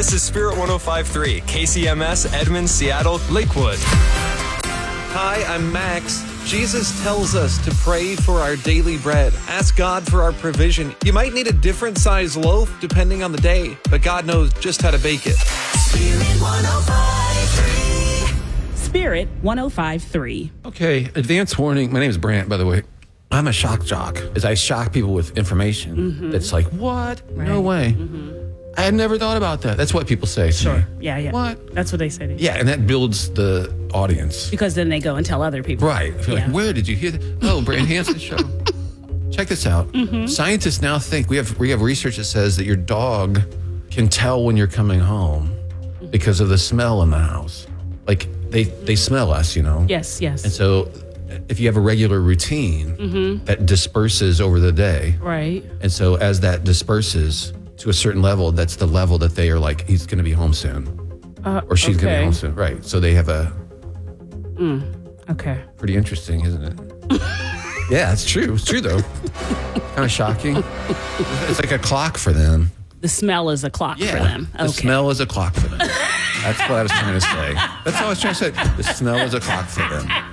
This is Spirit 105.3, KCMS, Edmond, Seattle, Lakewood. Hi, I'm Max. Jesus tells us to pray for our daily bread. Ask God for our provision. You might need a different size loaf depending on the day, but God knows just how to bake it. Spirit 105.3. Spirit 105.3. Okay, advance warning. My name is Brant, by the way. I'm a shock jock, as I shock people with information that's like, what? Right. No way. I had never thought about that. That's what people say to Sure. me. Yeah. What? That's what they say to you. Yeah, and that builds the audience. Because then they go and tell other people. Right. If you're like, where did you hear that? Oh, Brant Hansen show. Check this out. Scientists now think we have research that says that your dog can tell when you're coming home because of the smell in the house. Like they smell us, you know. Yes. And so if you have a regular routine that disperses over the day, Right. and so as that disperses to a certain level, that's the level that they are like, he's going to be home soon, or she's going to be home soon. Right. So they have a Okay. pretty interesting, isn't it? Yeah, it's true. It's true though. Kind of shocking. It's like a clock for them. The smell is a clock Yeah. for them. Okay. The smell is a clock for them. That's what I was trying to say. That's all I was trying to say. The smell is a clock for them.